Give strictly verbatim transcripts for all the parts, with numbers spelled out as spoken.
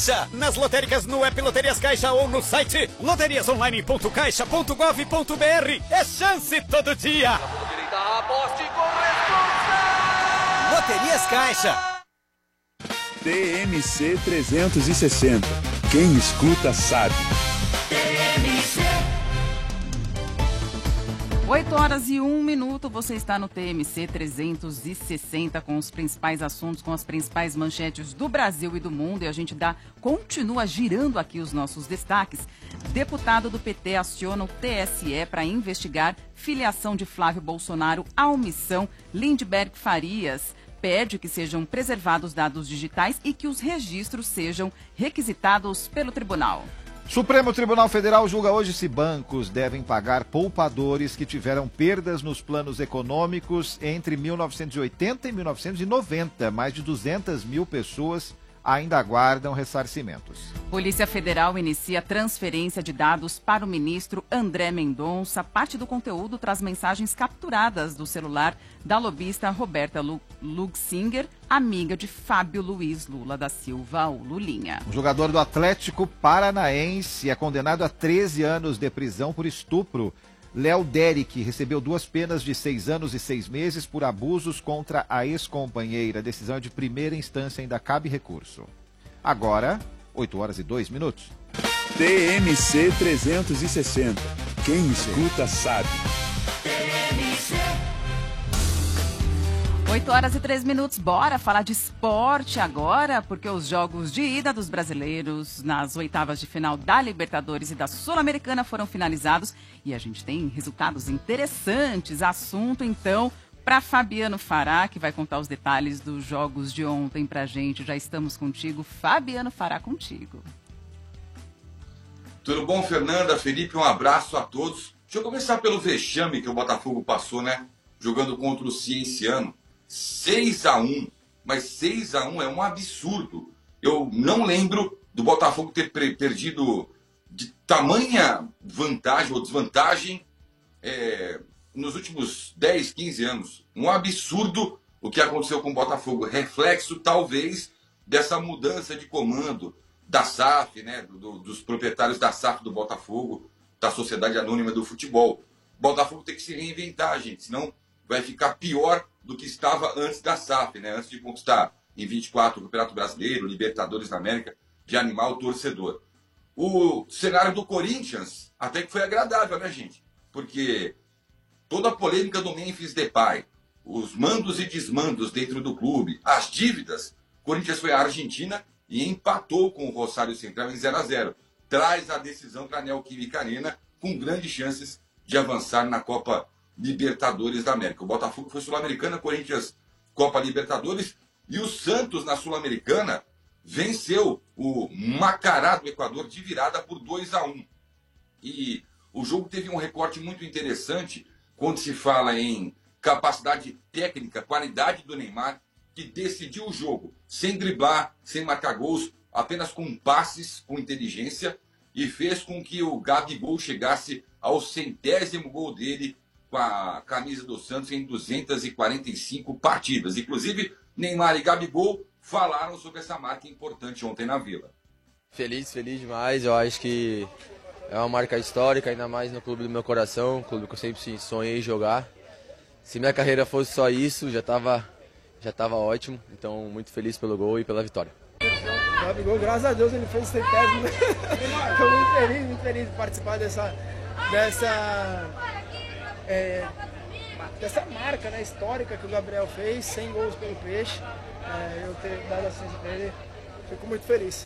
Caixa. Nas lotéricas, no app Loterias Caixa ou no site loterias online ponto caixa ponto gov ponto br. É chance todo dia. Aposte com responsa. Loterias Caixa. T M C trezentos e sessenta. Quem escuta sabe. oito horas e um minuto, você está no T M C trezentos e sessenta com os principais assuntos, com as principais manchetes do Brasil e do mundo. E a gente dá, continua girando aqui os nossos destaques. Deputado do P T aciona o T S E para investigar filiação de Flávio Bolsonaro à omissão. Lindbergh Farias pede que sejam preservados dados digitais e que os registros sejam requisitados pelo tribunal. Supremo Tribunal Federal julga hoje se bancos devem pagar poupadores que tiveram perdas nos planos econômicos entre mil novecentos e oitenta e mil novecentos e noventa. Mais de duzentas mil pessoas ainda aguardam ressarcimentos. Polícia Federal inicia transferência de dados para o ministro André Mendonça. Parte do conteúdo traz mensagens capturadas do celular da lobista Roberta Luxinger, amiga de Fábio Luiz Lula da Silva, o Lulinha. O jogador do Atlético Paranaense é condenado a treze anos de prisão por estupro. Léo Derek recebeu duas penas de seis anos e seis meses por abusos contra a ex-companheira. A decisão é de primeira instância, ainda cabe recurso. Agora, oito horas e dois minutos. T M C trezentos e sessenta. Quem escuta sabe. oito horas e três minutos, bora falar de esporte agora, porque os jogos de ida dos brasileiros nas oitavas de final da Libertadores e da Sul-Americana foram finalizados e a gente tem resultados interessantes. Assunto, então, para Fabiano Fará, que vai contar os detalhes dos jogos de ontem pra gente. Já estamos contigo, Fabiano Fará, contigo. Tudo bom, Fernanda, Felipe? Um abraço a todos. Deixa eu começar pelo vexame que o Botafogo passou, né? Jogando contra o Cienciano. seis a um, mas seis a um é um absurdo. Eu não lembro do Botafogo ter perdido de tamanha vantagem ou desvantagem é, nos últimos dez, quinze anos. Um absurdo o que aconteceu com o Botafogo. Reflexo, talvez, dessa mudança de comando da S A F, né, do, dos proprietários da S A F do Botafogo, da Sociedade Anônima do Futebol. O Botafogo tem que se reinventar, gente, senão vai ficar pior do que estava antes da S A F, né? Antes de conquistar em vinte e quatro o Campeonato Brasileiro, Libertadores da América, de animar o torcedor. O cenário do Corinthians até que foi agradável, né, gente? Porque toda a polêmica do Memphis Depay, os mandos e desmandos dentro do clube, as dívidas, o Corinthians foi à Argentina e empatou com o Rosário Central em zero a zero. Traz a decisão para a Neoquímica Arena com grandes chances de avançar na Copa Libertadores da América. O Botafogo foi Sul-Americana, Corinthians Copa Libertadores e o Santos na Sul-Americana venceu o Macará do Equador de virada por dois a um. E o jogo teve um recorte muito interessante quando se fala em capacidade técnica, qualidade do Neymar, que decidiu o jogo sem driblar, sem marcar gols, apenas com passes, com inteligência, e fez com que o Gabigol chegasse ao centésimo gol dele com a camisa do Santos em duzentas e quarenta e cinco partidas. Inclusive, Neymar e Gabigol falaram sobre essa marca importante ontem na Vila. Feliz, feliz demais. Eu acho que é uma marca histórica, ainda mais no clube do meu coração, clube que eu sempre sonhei jogar. Se minha carreira fosse só isso, já estava já tava ótimo. Então, muito feliz pelo gol e pela vitória. O Gabigol, graças a Deus, ele fez o centésimo. Estou muito feliz, muito feliz de participar dessa... dessa É, dessa marca, né, histórica que o Gabriel fez, cem gols pelo Peixe. É, eu ter dado a assistência para ele, fico muito feliz.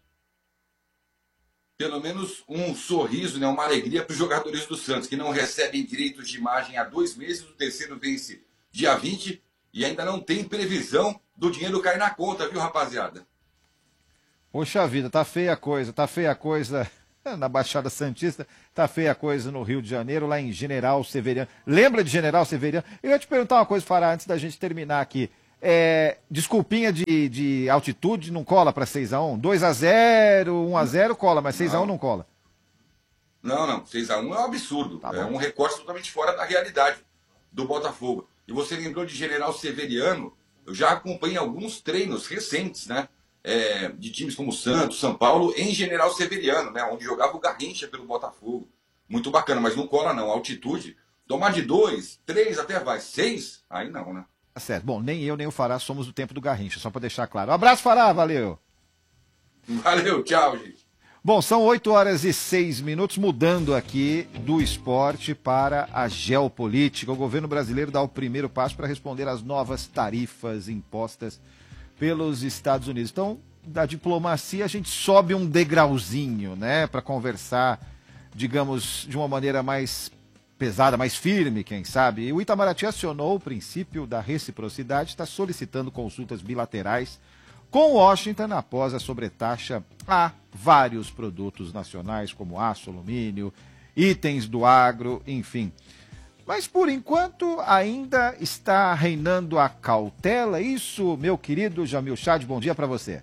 Pelo menos um sorriso, né, uma alegria para os jogadores do Santos, que não recebem direitos de imagem há dois meses. O terceiro vence dia vinte e ainda não tem previsão do dinheiro cair na conta, viu, rapaziada? Poxa vida, tá feia a coisa, tá feia a coisa na Baixada Santista, tá feia a coisa no Rio de Janeiro, lá em General Severiano. Lembra de General Severiano? Eu ia te perguntar uma coisa, Fará, antes da gente terminar aqui. É, desculpinha de, de altitude não cola para seis a um? dois a zero, um a zero cola, mas seis a um não cola. Não, não, seis a um é um absurdo. Tá é um recorte totalmente fora da realidade do Botafogo. E você lembrou de General Severiano, eu já acompanhei alguns treinos recentes, né? é, de times como Santos, São Paulo, em General Severiano, né? Onde jogava o Garrincha pelo Botafogo. Muito bacana, mas não cola não. Altitude, tomar de dois, três até vai, seis, aí não, né? Tá certo. Bom, nem eu nem o Fará somos do tempo do Garrincha, só para deixar claro. Um abraço, Fará, valeu. Valeu, tchau, gente. Bom, são oito horas e seis minutos, mudando aqui do esporte para a geopolítica. O governo brasileiro dá o primeiro passo para responder às novas tarifas impostas pelos Estados Unidos. Então, da diplomacia, a gente sobe um degrauzinho, né, para conversar, digamos, de uma maneira mais pesada, mais firme, quem sabe. E o Itamaraty acionou o princípio da reciprocidade, está solicitando consultas bilaterais com Washington após a sobretaxa a vários produtos nacionais, como aço, alumínio, itens do agro, enfim. Mas, por enquanto, ainda está reinando a cautela. Isso, meu querido Jamil Chad, bom dia para você.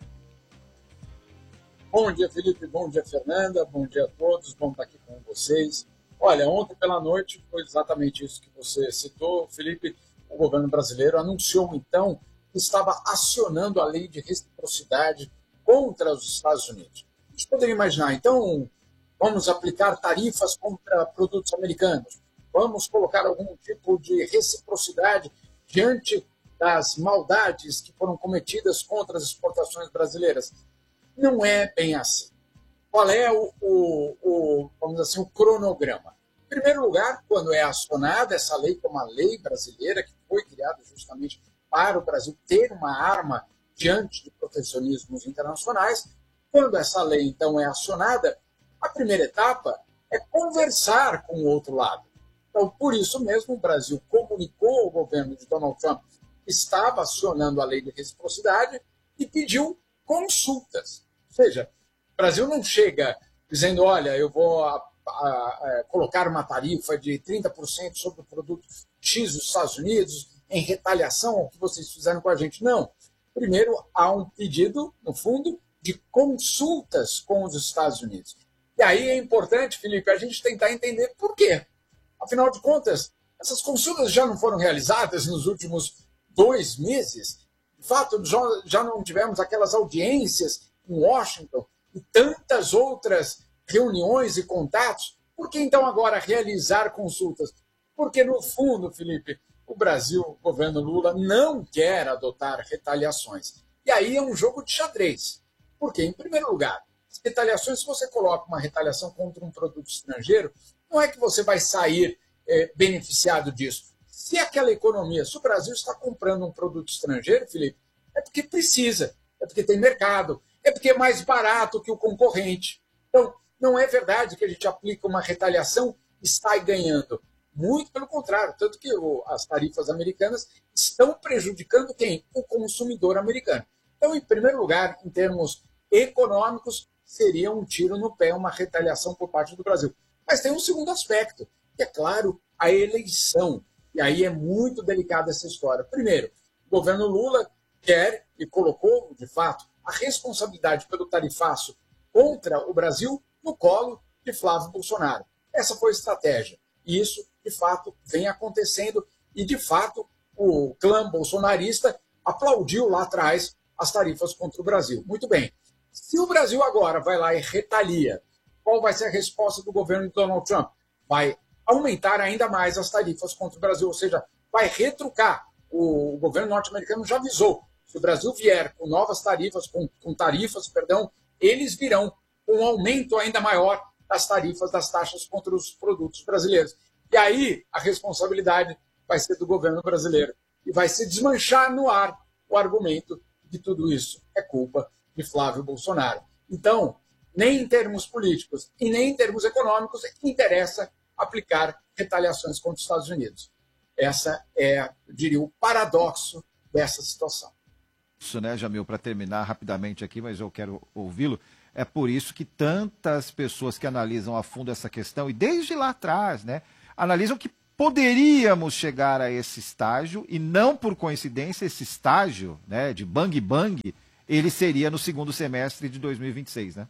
Bom dia, Felipe. Bom dia, Fernanda. Bom dia a todos. Bom estar aqui com vocês. Olha, ontem pela noite foi exatamente isso que você citou, Felipe. O governo brasileiro anunciou, então, que estava acionando a lei de reciprocidade contra os Estados Unidos. A gente poderia imaginar, então, vamos aplicar tarifas contra produtos americanos, vamos colocar algum tipo de reciprocidade diante das maldades que foram cometidas contra as exportações brasileiras. Não é bem assim. Qual é o, o, o, vamos dizer assim, o cronograma? Em primeiro lugar, quando é acionada essa lei, como a lei brasileira, que foi criada justamente para o Brasil ter uma arma diante de protecionismos internacionais, quando essa lei, então, é acionada, a primeira etapa é conversar com o outro lado. Então, por isso mesmo, o Brasil comunicou ao governo de Donald Trump que estava acionando a lei de reciprocidade e pediu consultas. Ou seja, o Brasil não chega dizendo, olha, eu vou a, a, a, colocar uma tarifa de trinta por cento sobre o produto X dos Estados Unidos em retaliação ao que vocês fizeram com a gente. Não. Primeiro, há um pedido, no fundo, de consultas com os Estados Unidos. E aí é importante, Felipe, a gente tentar entender por quê. Afinal de contas, essas consultas já não foram realizadas nos últimos dois meses. De fato, já não tivemos aquelas audiências em Washington e tantas outras reuniões e contatos. Por que então agora realizar consultas? Porque, no fundo, Felipe, o Brasil, o governo Lula, não quer adotar retaliações. E aí é um jogo de xadrez. Porque, em primeiro lugar, as retaliações, se você coloca uma retaliação contra um produto estrangeiro, não é que você vai sair é, beneficiado disso. Se aquela economia, se o Brasil está comprando um produto estrangeiro, Felipe, é porque precisa, é porque tem mercado, é porque é mais barato que o concorrente. Então, não é verdade que a gente aplica uma retaliação e sai ganhando. Muito pelo contrário, tanto que o, as tarifas americanas estão prejudicando quem? O consumidor americano. Então, em primeiro lugar, em termos econômicos, seria um tiro no pé, uma retaliação por parte do Brasil. Mas tem um segundo aspecto, que é, claro, a eleição. E aí é muito delicada essa história. Primeiro, o governo Lula quer e colocou, de fato, a responsabilidade pelo tarifaço contra o Brasil no colo de Flávio Bolsonaro. Essa foi a estratégia. E isso, de fato, vem acontecendo. E, de fato, o clã bolsonarista aplaudiu lá atrás as tarifas contra o Brasil. Muito bem. Se o Brasil agora vai lá e retalia, qual vai ser a resposta do governo de Donald Trump? Vai aumentar ainda mais as tarifas contra o Brasil, ou seja, vai retrucar. O governo norte-americano já avisou. Se o Brasil vier com novas tarifas, com, com tarifas, perdão, eles virão com um aumento ainda maior das tarifas, das taxas contra os produtos brasileiros. E aí a responsabilidade vai ser do governo brasileiro. E vai se desmanchar no ar o argumento de tudo isso é culpa de Flávio Bolsonaro. Então, nem em termos políticos e nem em termos econômicos interessa aplicar retaliações contra os Estados Unidos. Essa é, eu diria, o paradoxo dessa situação. Isso, né, Jamil, para terminar rapidamente aqui, mas eu quero ouvi-lo, é por isso que tantas pessoas que analisam a fundo essa questão, e desde lá atrás, né, analisam que poderíamos chegar a esse estágio, e não por coincidência, esse estágio, né, de bang bang, ele seria no segundo semestre de dois mil e vinte e seis, né?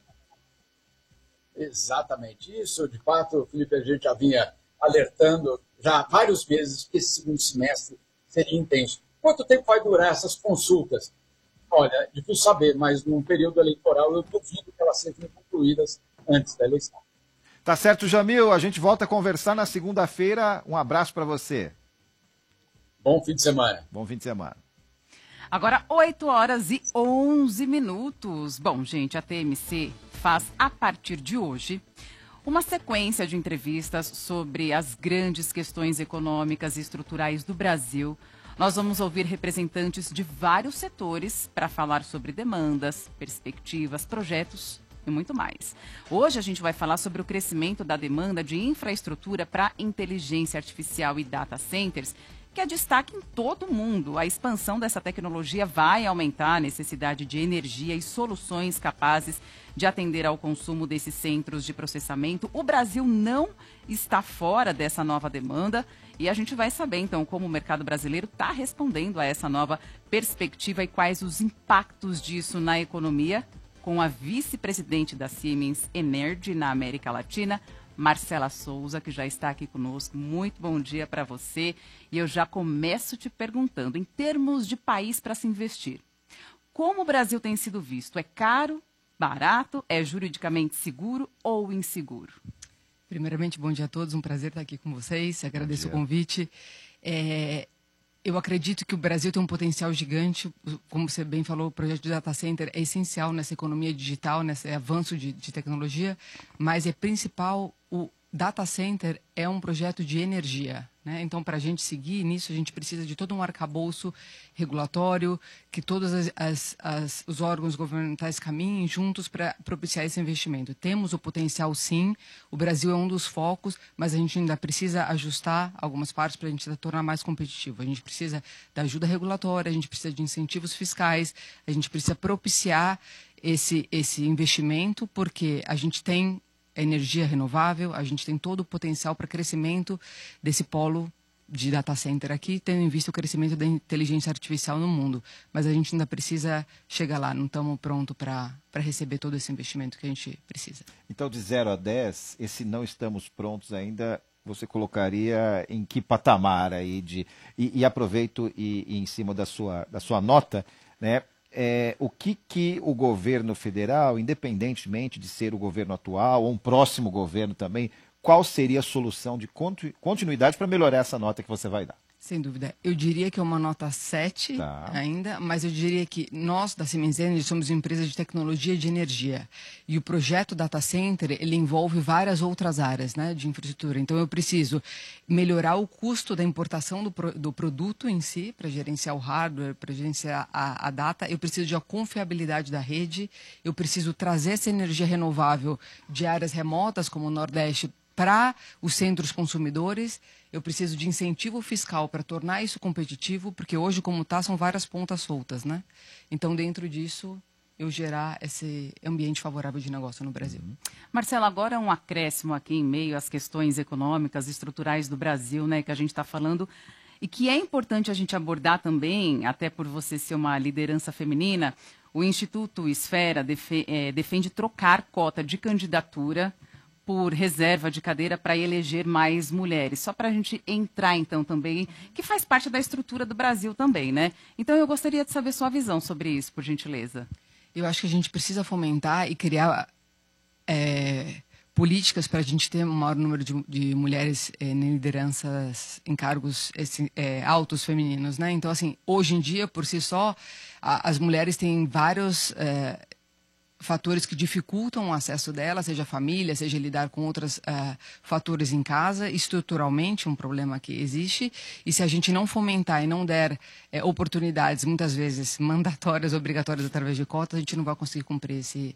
Exatamente isso. De fato, Felipe, a gente já vinha alertando já há vários meses que esse segundo semestre seria intenso. Quanto tempo vai durar essas consultas? olha, difícil saber, mas num período eleitoral eu duvido que elas sejam concluídas antes da eleição. Tá certo, Jamil. A gente volta a conversar na segunda-feira. Um abraço para você. Bom fim de semana. Bom fim de semana. Agora, oito horas e onze minutos. Bom, gente, a T M C faz, a partir de hoje, uma sequência de entrevistas sobre as grandes questões econômicas e estruturais do Brasil. Nós vamos ouvir representantes de vários setores para falar sobre demandas, perspectivas, projetos e muito mais. Hoje a gente vai falar sobre o crescimento da demanda de infraestrutura para inteligência artificial e data centers, que é destaque em todo o mundo. A expansão dessa tecnologia vai aumentar a necessidade de energia e soluções capazes de atender ao consumo desses centros de processamento. O Brasil não está fora dessa nova demanda e a gente vai saber, então, como o mercado brasileiro está respondendo a essa nova perspectiva e quais os impactos disso na economia, com a vice-presidente da Siemens Energy na América Latina, Marcela Souza, que já está aqui conosco. Muito bom dia para você. E eu já começo te perguntando, em termos de país para se investir, como o Brasil tem sido visto? É caro, barato, é juridicamente seguro ou inseguro? Primeiramente, bom dia a todos. Um prazer estar aqui com vocês. Agradeço o convite. É... Eu acredito que o Brasil tem um potencial gigante. Como você bem falou, o projeto de data center é essencial nessa economia digital, nesse avanço de, de tecnologia, mas é principal, o data center é um projeto de energia, né? Então, para a gente seguir nisso, a gente precisa de todo um arcabouço regulatório, que todos as, as, as, os órgãos governamentais caminhem juntos para propiciar esse investimento. Temos o potencial, sim, o Brasil é um dos focos, mas a gente ainda precisa ajustar algumas partes para a gente tornar mais competitivo. A gente precisa da ajuda regulatória, a gente precisa de incentivos fiscais, a gente precisa propiciar esse, esse investimento, porque a gente tem energia renovável, a gente tem todo o potencial para crescimento desse polo de data center aqui, tendo em vista o crescimento da inteligência artificial no mundo. Mas a gente ainda precisa chegar lá, não estamos prontos para receber todo esse investimento que a gente precisa. Então, de zero a dez, esse não estamos prontos ainda, você colocaria em que patamar aí de... E, e aproveito e, e em cima da sua, da sua nota, né? É, o que, que o governo federal, independentemente de ser o governo atual ou um próximo governo também, qual seria a solução de continuidade para melhorar essa nota que você vai dar? Sem dúvida. Eu diria que é uma nota sete tá. ainda, mas eu diria que nós, da Siemens Energy, somos uma empresa de tecnologia de energia. E o projeto Data Center, ele envolve várias outras áreas, né, de infraestrutura. Então, eu preciso melhorar o custo da importação do, pro, do produto em si, para gerenciar o hardware, para gerenciar a, a data. Eu preciso de uma confiabilidade da rede. Eu preciso trazer essa energia renovável de áreas remotas, como o Nordeste, para os centros consumidores. Eu preciso de incentivo fiscal para tornar isso competitivo, porque hoje, como está, são várias pontas soltas, né? Então, dentro disso, eu gerar esse ambiente favorável de negócio no Brasil. Uhum. Marcela, agora um acréscimo aqui em meio às questões econômicas, estruturais do Brasil, né, que a gente está falando, e que é importante a gente abordar também, até por você ser uma liderança feminina. O Instituto Esfera defe- é, defende trocar cota de candidatura por reserva de cadeira para eleger mais mulheres. Só para a gente entrar, então, também, que faz parte da estrutura do Brasil também, né? Então, eu gostaria de saber sua visão sobre isso, por gentileza. Eu acho que a gente precisa fomentar e criar é, políticas para a gente ter um maior número de, de mulheres é, em lideranças, em cargos é, altos femininos, né? Então, assim, hoje em dia, por si só, a, as mulheres têm vários... É, fatores que dificultam o acesso dela, seja família, seja lidar com outros uh, fatores em casa, estruturalmente um problema que existe, e se a gente não fomentar e não der eh, oportunidades, muitas vezes mandatórias, obrigatórias através de cotas, a gente não vai conseguir cumprir esse,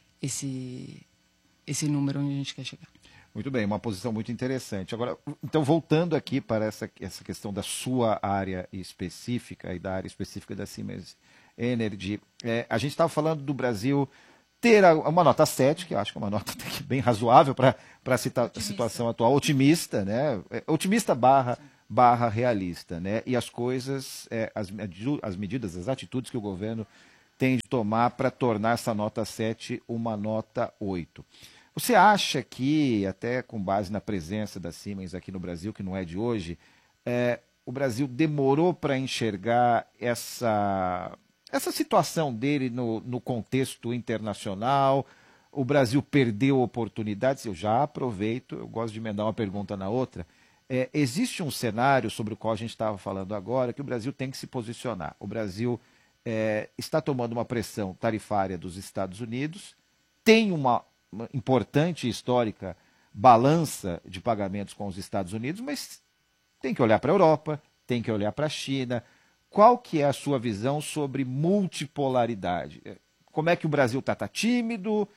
esse, esse número onde a gente quer chegar. Muito bem, uma posição muito interessante. Agora, então, voltando aqui para essa, essa questão da sua área específica e da área específica da Siemens Energy, é, a gente estava falando do Brasil ter uma nota sete, que eu acho que é uma nota até que bem razoável para a situação atual, otimista, né? Otimista barra, barra realista, né? E as coisas, é, as, as medidas, as atitudes que o governo tem de tomar para tornar essa nota sete uma nota oito. Você acha que, até com base na presença da Siemens aqui no Brasil, que não é de hoje, é, o Brasil demorou para enxergar essa... essa situação dele no, no contexto internacional, o Brasil perdeu oportunidades, eu já aproveito, eu gosto de emendar uma pergunta na outra. É, existe um cenário sobre o qual a gente estava falando agora, que o Brasil tem que se posicionar. O Brasil é, está tomando uma pressão tarifária dos Estados Unidos, tem uma, uma importante e histórica balança de pagamentos com os Estados Unidos, mas tem que olhar para a Europa, tem que olhar para a China. Qual que é a sua visão sobre multipolaridade? Como é que o Brasil está? Está tímido?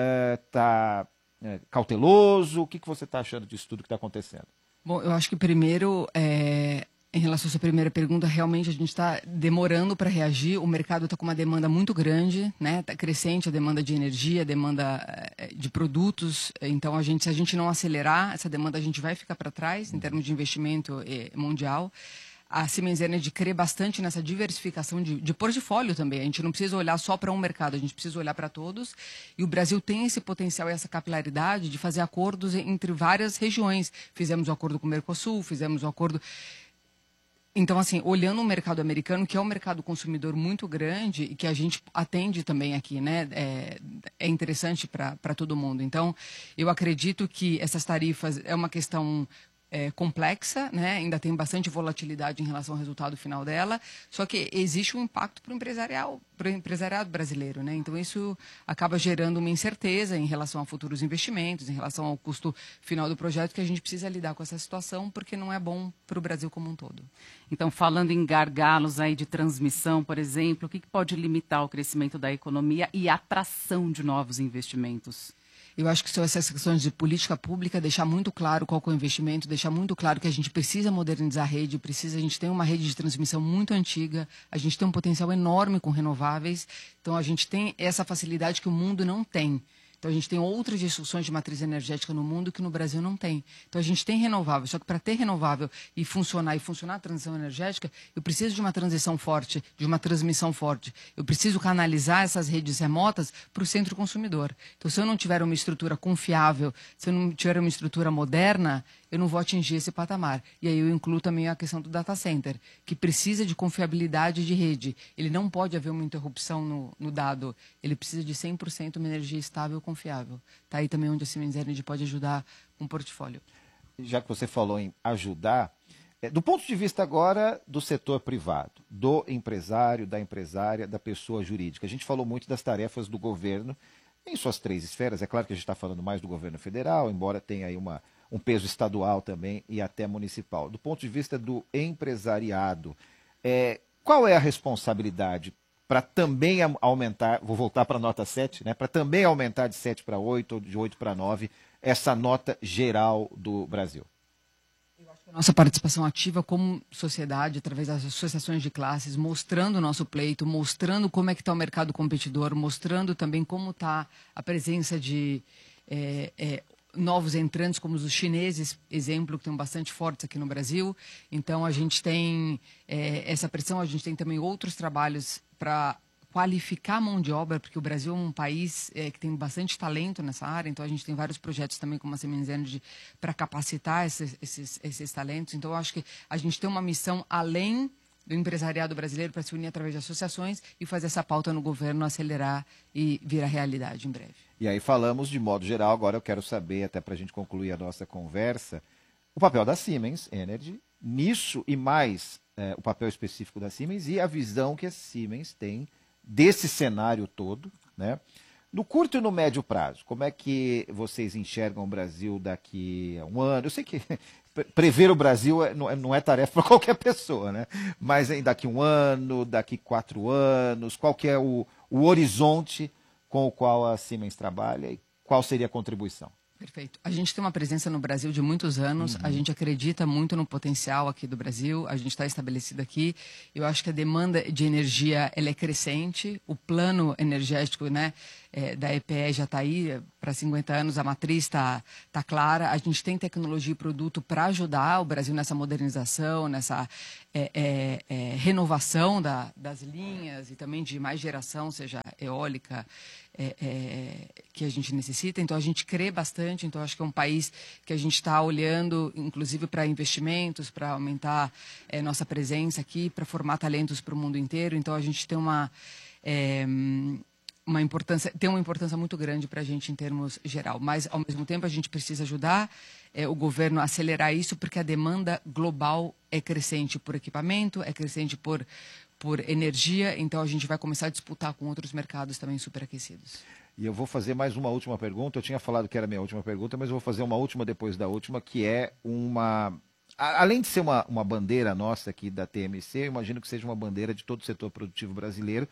Está é, cauteloso? O que, que você está achando disso tudo que está acontecendo? Bom, eu acho que primeiro, é, em relação à sua primeira pergunta, realmente a gente está demorando para reagir. O mercado está com uma demanda muito grande, né? Está crescente a demanda de energia, a demanda é, de produtos. Então, a gente, se a gente não acelerar essa demanda, a gente vai ficar para trás em termos de investimento é, mundial. A Siemens Energy crê bastante nessa diversificação de, de portfólio também. A gente não precisa olhar só para um mercado, a gente precisa olhar para todos. E o Brasil tem esse potencial e essa capilaridade de fazer acordos entre várias regiões. Fizemos um acordo com o Mercosul, fizemos um acordo... Então, assim, olhando o mercado americano, que é um mercado consumidor muito grande e que a gente atende também aqui, né? É, é interessante para todo mundo. Então, eu acredito que essas tarifas é uma questão... É, complexa, né? Ainda tem bastante volatilidade em relação ao resultado final dela, só que existe um impacto para o empresarial, para o empresariado brasileiro, né? Então isso acaba gerando uma incerteza em relação a futuros investimentos, em relação ao custo final do projeto, que a gente precisa lidar com essa situação, porque não é bom para o Brasil como um todo. Então, falando em gargalos aí de transmissão, por exemplo, o que, que pode limitar o crescimento da economia e a atração de novos investimentos? Eu acho que são essas questões de política pública, deixar muito claro qual é o investimento, deixar muito claro que a gente precisa modernizar a rede, precisa, a gente tem uma rede de transmissão muito antiga, a gente tem um potencial enorme com renováveis, então a gente tem essa facilidade que o mundo não tem. Então, a gente tem outras discussões de matriz energética no mundo que no Brasil não tem. Então, a gente tem renovável, só que para ter renovável e funcionar, e funcionar a transição energética, eu preciso de uma transição forte, de uma transmissão forte. Eu preciso canalizar essas redes remotas para o centro consumidor. Então, se eu não tiver uma estrutura confiável, se eu não tiver uma estrutura moderna, eu não vou atingir esse patamar. E aí eu incluo também a questão do data center, que precisa de confiabilidade de rede. Ele não pode haver uma interrupção no, no dado. Ele precisa de cem por cento uma energia estável e confiável. Está aí também onde a Siemens Energy pode ajudar com o portfólio. Já que você falou em ajudar, é, do ponto de vista agora do setor privado, do empresário, da empresária, da pessoa jurídica, a gente falou muito das tarefas do governo em suas três esferas. É claro que a gente está falando mais do governo federal, embora tenha aí uma... um peso estadual também e até municipal. Do ponto de vista do empresariado, é, qual é a responsabilidade para também aumentar, vou voltar para a nota sete, né, para também aumentar de sete para oito ou de oito para nove essa nota geral do Brasil? Eu acho que a nossa participação ativa como sociedade, através das associações de classes, mostrando o nosso pleito, mostrando como é que está o mercado competidor, mostrando também como está a presença de... É, é, novos entrantes, como os chineses, exemplo, que tem bastante fortes aqui no Brasil. Então, a gente tem é, essa pressão, a gente tem também outros trabalhos para qualificar a mão de obra, porque o Brasil é um país é, que tem bastante talento nessa área, então a gente tem vários projetos também como a Siemens Energy para capacitar esses, esses, esses talentos. Então, eu acho que a gente tem uma missão além do empresariado brasileiro para se unir através de associações e fazer essa pauta no governo acelerar e virar realidade em breve. E aí falamos de modo geral, agora eu quero saber, até para a gente concluir a nossa conversa, o papel da Siemens Energy nisso e mais é, o papel específico da Siemens e a visão que a Siemens tem desse cenário todo, né? No curto e no médio prazo, como é que vocês enxergam o Brasil daqui a um ano? Eu sei que prever o Brasil não é tarefa para qualquer pessoa, né? Mas daqui a um ano, daqui quatro anos, qual que é o, o horizonte com o qual a Siemens trabalha e qual seria a contribuição? Perfeito. A gente tem uma presença no Brasil de muitos anos, uhum. A gente acredita muito no potencial aqui do Brasil, a gente está estabelecido aqui. Eu acho que a demanda de energia ela é crescente, o plano energético, né, é, da E P E já está aí, para cinquenta anos a matriz está tá clara, a gente tem tecnologia e produto para ajudar o Brasil nessa modernização, nessa é, é, é, renovação da, das linhas e também de mais geração, seja eólica, é, é, que a gente necessita. Então a gente crê bastante, então acho que é um país que a gente está olhando, inclusive para investimentos, para aumentar é, nossa presença aqui, para formar talentos para o mundo inteiro. Então a gente tem uma... É, uma importância, tem uma importância muito grande para a gente em termos geral, mas ao mesmo tempo a gente precisa ajudar é, o governo a acelerar isso, porque a demanda global é crescente por equipamento, é crescente por, por energia, então a gente vai começar a disputar com outros mercados também superaquecidos. E eu vou fazer mais uma última pergunta, eu tinha falado que era a minha última pergunta, mas eu vou fazer uma última depois da última, que é uma... Além de ser uma, uma bandeira nossa aqui da T M C, eu imagino que seja uma bandeira de todo o setor produtivo brasileiro,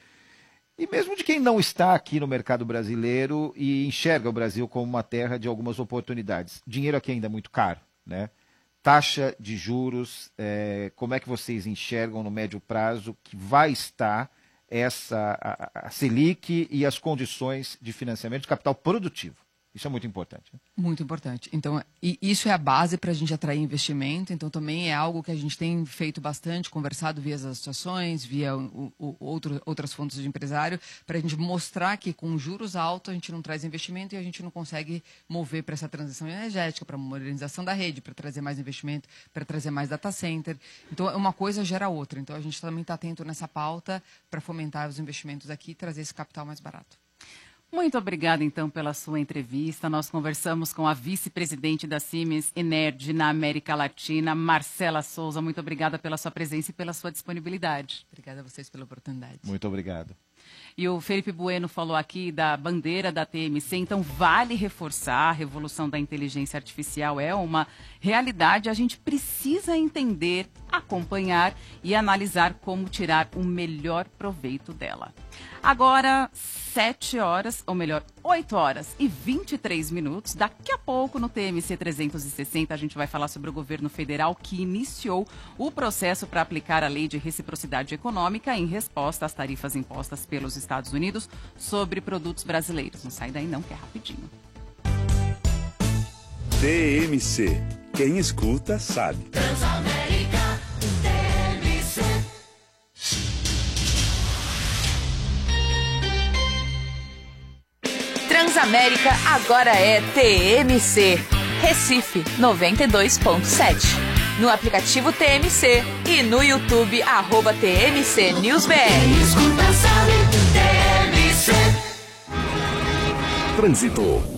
e mesmo de quem não está aqui no mercado brasileiro e enxerga o Brasil como uma terra de algumas oportunidades. Dinheiro aqui ainda é muito caro, né? Taxa de juros, é, como é que vocês enxergam no médio prazo que vai estar essa, a, a Selic e as condições de financiamento de capital produtivo? Isso é muito importante. Né? Muito importante. Então, e isso é a base para a gente atrair investimento. Então, também é algo que a gente tem feito bastante, conversado via as associações, via o, o, outro, outras fontes de empresário, para a gente mostrar que com juros altos a gente não traz investimento e a gente não consegue mover para essa transição energética, para a modernização da rede, para trazer mais investimento, para trazer mais data center. Então, uma coisa gera outra. Então, a gente também está atento nessa pauta para fomentar os investimentos aqui e trazer esse capital mais barato. Muito obrigada, então, pela sua entrevista. Nós conversamos com a vice-presidente da Siemens Energy na América Latina, Marcela Souza. Muito obrigada pela sua presença e pela sua disponibilidade. Obrigada a vocês pela oportunidade. Muito obrigado. E o Felipe Bueno falou aqui da bandeira da T M C, então vale reforçar, a revolução da inteligência artificial é uma realidade, a gente precisa entender, acompanhar e analisar como tirar o melhor proveito dela. Agora, sete horas, ou melhor, oito horas e vinte e três minutos. Daqui a pouco, no T M C trezentos e sessenta, a gente vai falar sobre o governo federal que iniciou o processo para aplicar a lei de reciprocidade econômica em resposta às tarifas impostas pelos Estados Unidos sobre produtos brasileiros. Não sai daí não, que é rapidinho. T M C. Quem escuta, sabe. Transamérica, T M C. Transamérica agora é T M C. Recife noventa e dois ponto sete. No aplicativo T M C e no YouTube, arroba T M C News B R. Quem escuta sabe, T M C. Trânsito.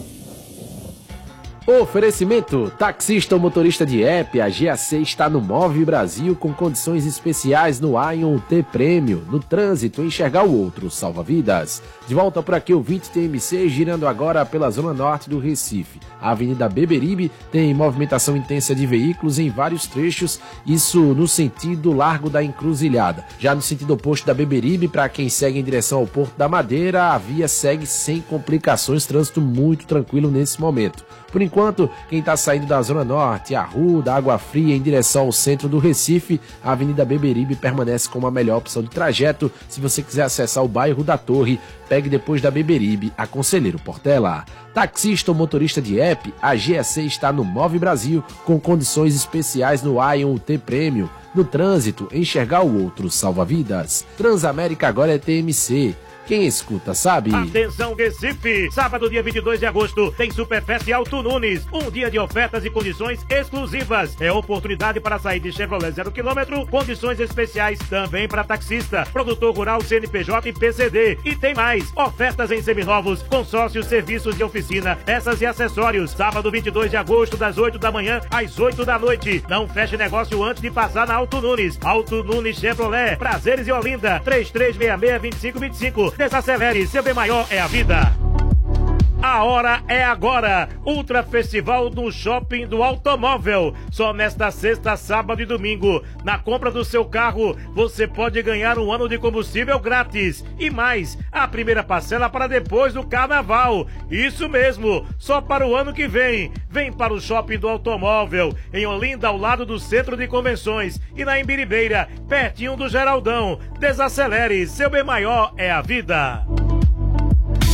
Oferecimento, taxista ou motorista de app, a G A C está no Move Brasil com condições especiais no Ion T Prêmio, no trânsito, enxergar o outro, salva vidas. De volta por aqui o vinte T M C, girando agora pela zona norte do Recife. A Avenida Beberibe tem movimentação intensa de veículos em vários trechos, isso no sentido Largo da Encruzilhada. Já no sentido oposto da Beberibe, para quem segue em direção ao Porto da Madeira, a via segue sem complicações, trânsito muito tranquilo nesse momento. Por enquanto, quem está saindo da Zona Norte, a Rua da Água Fria em direção ao centro do Recife, a Avenida Beberibe permanece como a melhor opção de trajeto. Se você quiser acessar o bairro da Torre, pegue depois da Beberibe a Conselheiro Portela. Taxista ou motorista de app, a G A C está no Move Brasil com condições especiais no Ion T Prêmio. No trânsito, enxergar o outro salva vidas. Transamérica agora é T M C. Quem escuta sabe. Atenção Recife! Sábado, dia vinte e dois de agosto, tem Superfest Alto Nunes. Um dia de ofertas e condições exclusivas. É oportunidade para sair de Chevrolet zero quilômetro. Condições especiais também para taxista, produtor rural, C N P J e P C D. E tem mais. Ofertas em seminovos, consórcios, serviços de oficina, peças e acessórios. Sábado, vinte e dois de agosto, das oito da manhã às oito da noite. Não feche negócio antes de passar na Alto Nunes. Alto Nunes Chevrolet. Prazeres e Olinda. três três seis seis, dois cinco dois cinco. Desacelere, seu bem maior é a vida. A hora é agora. Ultra Festival no Shopping do Automóvel. Só nesta sexta, sábado e domingo. Na compra do seu carro, você pode ganhar um ano de combustível grátis. E mais, a primeira parcela para depois do carnaval. Isso mesmo, só para o ano que vem. Vem para o Shopping do Automóvel, em Olinda, ao lado do Centro de Convenções. E na Imbiribeira, pertinho do Geraldão. Desacelere, seu bem maior é a vida.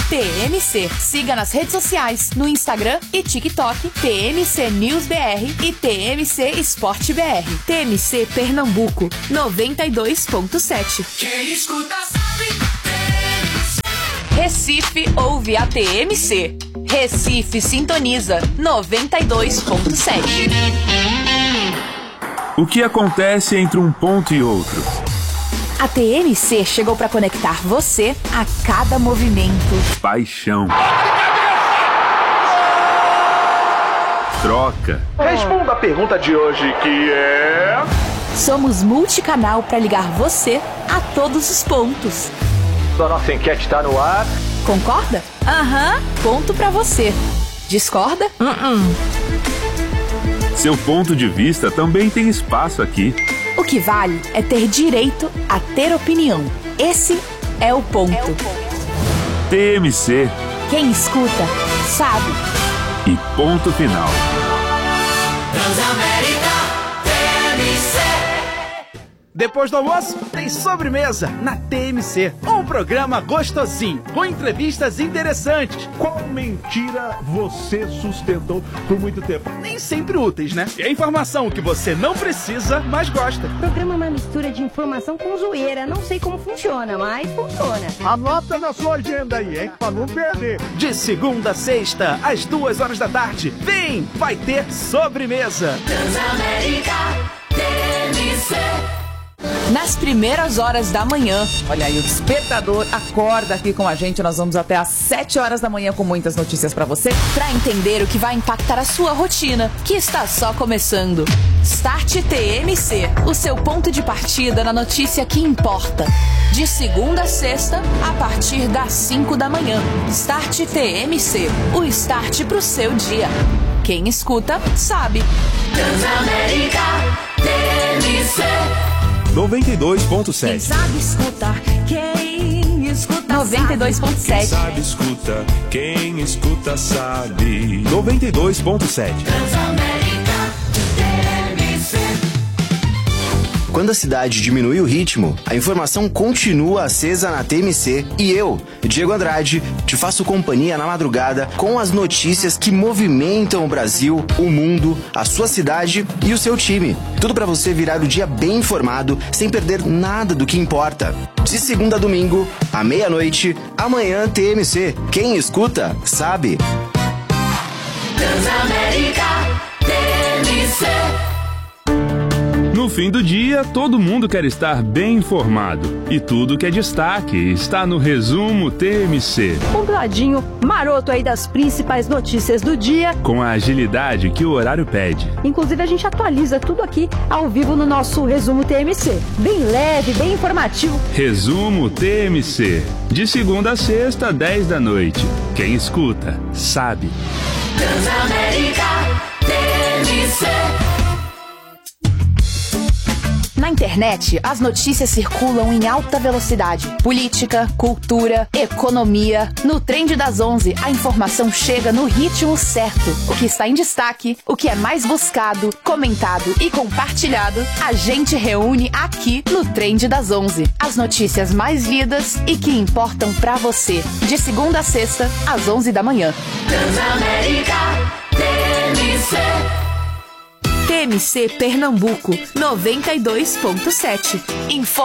T M C. Siga nas redes sociais, no Instagram e TikTok, T M C News B R e T M C Esporte B R. T M C Pernambuco, noventa e dois ponto sete. Quem escuta sabe. Recife ouve a T M C. Recife sintoniza noventa e dois ponto sete. O que acontece entre um ponto e outro? A T M C chegou para conectar você a cada movimento. Paixão. Troca. Responda a pergunta de hoje, que é... Somos multicanal para ligar você a todos os pontos. A nossa enquete está no ar. Concorda? Aham, ponto pra você. Discorda? Uh-uh. Seu ponto de vista também tem espaço aqui. O que vale é ter direito a ter opinião. Esse é o ponto. É o ponto. T M C. Quem escuta, sabe. E ponto final. Transamérica T M C. Depois do almoço, tem sobremesa na T M C. Um programa gostosinho, com entrevistas interessantes. Qual mentira você sustentou por muito tempo? Nem sempre úteis, né? E a informação que você não precisa, mas gosta. O programa é uma mistura de informação com zoeira. Não sei como funciona, mas funciona. Anota na sua agenda aí, hein? Pra não perder. De segunda a sexta, às duas horas da tarde. Vem, vai ter sobremesa. Transamérica T M C. Nas primeiras horas da manhã. Olha aí, o despertador acorda aqui com a gente. Nós vamos até às sete horas da manhã com muitas notícias pra você. Pra entender o que vai impactar a sua rotina, que está só começando. Start T M C, o seu ponto de partida na notícia que importa. De segunda a sexta, a partir das cinco da manhã. Start T M C, o start pro seu dia. Quem escuta, sabe. Transamérica T M C. noventa e dois ponto sete. Quem sabe escutar, quem escuta noventa e dois ponto sete. Quem sabe escuta, quem escuta sabe. noventa e dois ponto sete. Transamérica T M C. Quando a cidade diminui o ritmo, a informação continua acesa na T M C e eu, Diego Andrade, te faço companhia na madrugada com as notícias que movimentam o Brasil, o mundo, a sua cidade e o seu time. Tudo para você virar o dia bem informado, sem perder nada do que importa. De segunda a domingo, à meia-noite, amanhã T M C. Quem escuta, sabe. Transamérica T M C. No fim do dia, todo mundo quer estar bem informado. E tudo que é destaque está no Resumo T M C. Compladinho, maroto aí das principais notícias do dia. Com a agilidade que o horário pede. Inclusive, a gente atualiza tudo aqui ao vivo no nosso Resumo T M C. Bem leve, bem informativo. Resumo T M C. De segunda a sexta, dez da noite. Quem escuta, sabe. Transamérica T M C. Na internet, as notícias circulam em alta velocidade. Política, cultura, economia. No Trend das onze, a informação chega no ritmo certo. O que está em destaque, o que é mais buscado, comentado e compartilhado, a gente reúne aqui no Trend das onze. As notícias mais lidas e que importam pra você. De segunda a sexta, às onze da manhã. Transamérica T M C. T M C Pernambuco, noventa e dois ponto sete. Informa